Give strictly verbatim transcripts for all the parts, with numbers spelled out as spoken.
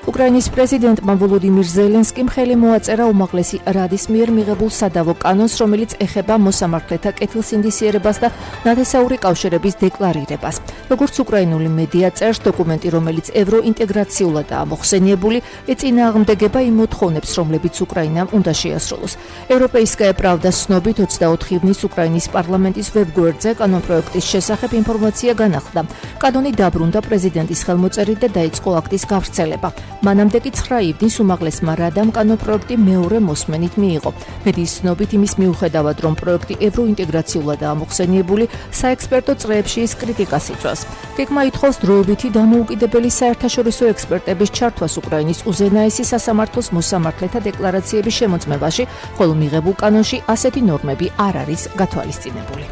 უკრაინის პრეზიდენტმა ვოლოდიმირ ზელენსკიმ ხელი მოაწერა უმაღლესი რადის მიერ მიღებულ სადავო კანონს, რომელიც ეხება მოსამართლეთა კეთილსინდისიერებას და ნათესაური კავშირების დეკლარირებას. როგორც უკრაინული მედია წერს, დოკუმენტი, რომელიც ევროინტეგრაციულადაა მოხსენიებული, ეწინააღმდეგება იმ მოთხოვნებს, რომლებიც უკრაინამ უნდა შეასრულოს. ევროპეისკაია პრავდას ცნობით, ოცდაოთხი ივნის უკრაინის პარლამენტის ვებგვერდზე კანონპროექტის შესახებ ინფორმაცია განახლდა. კანონი დაბრუნდა პრეზიდენტის ხელმოწერით და დაიწყო აქტის გავრცელება. მანამდე კი ცხრა ივნის უმაღლესმა რადამ კანონპროექტი მეორე მოსმენით მიიღო. მედიის ცნობით, იმის მიუხედავად, რომ პროექტი ევროინტეგრაციულადაა მოხსენიებული, საექსპერტო წრეებში ის კრიტიკას იწვევს. გეგმა ითხოვს დროებითი დამოუკიდებელი საერთაშორისო ექსპერტების ჩართვას უკრაინის უზენაესი სასამართლოს მოსამართლეთა დეკლარაციების შემოწმებაში, ხოლო მიღებულ კანონში ასეთი ნორმები არ არის გათვალისწინებული.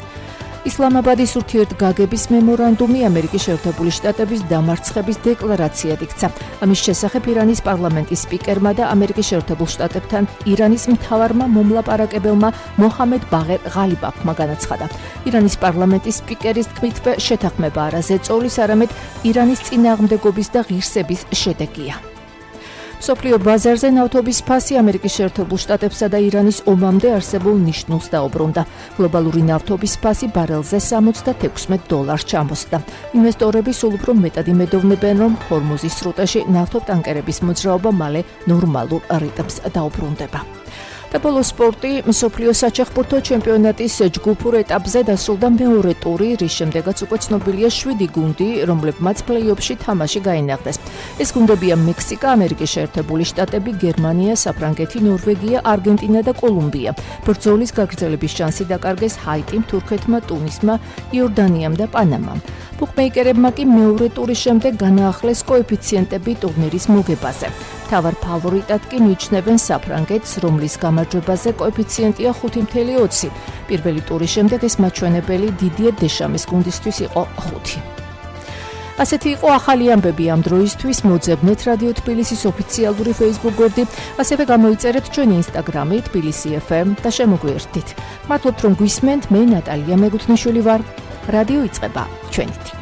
ისლამაბადის ურთიერთგაგების მემორანდუმი ამერიკის შეერთებული შტატების დამარცხების დეკლარაციად იქცა. ამის შესახებ ირანის პარლამენტის სპიკერმა და ამერიკის შეერთებულ შტატებთან ირანის მთავარმა მომლაპარაკებელმა მოჰამედ ბაღერ ღალიბაფმა განაცხადა. ირანის პარლამენტის სპიკერის თქმით, შეთანხმება არა ზეწოლის, არამედ ირანის წინააღმდეგობის და ღირსების შედეგია. მსოფლიო ბაზარზე ნავთობის ფასი ამერიკის შეერთებულ შტატებსა და ირანის ომამდე არსებულ ნიშნულს დაუბრუნდა. გლობალური ნავთობის ფასი ბარელზე სამოცდათექვსმეტ დოლარს ჩამოსდა. ინვესტორები სულ უფრო მეტად იმედოვნებენ, რომ ჰორმუზის სრუტეში ნავთობტანკერების მოძრაობა მალე ნორმალურ რიტმს დაუბრუნდება. და ბოლო სპორტი, მსოფლიო საჩეხბურთო ჩემპიონატის ჯგუფურ ეტაპზე დასრულდა მეორე ტური, რის შემდეგაც უკვე ცნობილია შვიდი გუნდი, რომლებმაც პლეი-ოფში თამაში გაინაღდეს. ეს გუნდებია მექსიკა, ამერიკის შეერთებული შტატები, გერმანია, საფრანგეთი, ნორვეგია, არგენტინა და კოლუმბია. ბრძოლის გაგრძელების შანსი დაკარგეს ჰაიტიმ, თურქეთმა, ტუნისმა, იორდანიამ და პანამამ. ბუკმეიკერებმა კი მეორე ტურის შემდეგ განაახლეს კოეფიციენტები ტურნირის მოგებაზე. მთავარ ფავორიტად კი მიიჩნევენ საფრანგეთს, რომლის გამარჯვებაზე კოეფიციენტია ხუთი ათეული. პირველი ტურის შემდეგ ეს მაჩვენებელი დიდიე დეშამის გუნდისთვის იყო ხუთი. ასეთი იყო ახალი ამბები ამ დროისთვის. მოძებნეთ რადიო თბილისის ოფიციალური Facebook გვერდი, ასევე გამოიწერეთ ჩვენი Instagram-ი თბილისი ეფ ემ და შემოგვიერთდით. მადლობთ, რომ გვისმენთ. მე ნატალია მეგუთნიშვილი ვარ. რადიო იწყება ჩვენით.